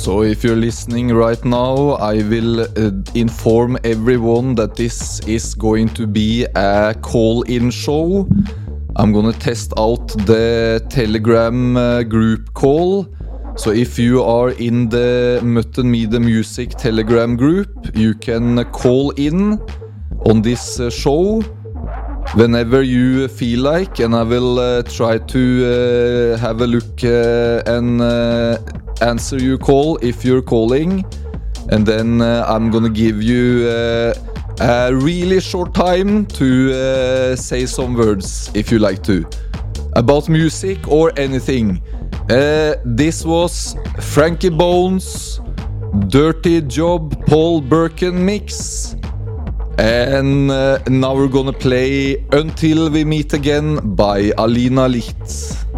So if you're listening right now, I will inform everyone that this is going to be a call-in show. I'm gonna test out the Telegram group call. So if you are in the Mutton Media Music Telegram group, you can call in on this show whenever you feel like, and I will try to have a look and answer your call if you're calling, and then I'm gonna give you a really short time to say some words if you like to about music or anything. This was Frankie Bones, Dirty Job, Paul Birkin mix. And now we're gonna play Until We Meet Again by Alina Licht.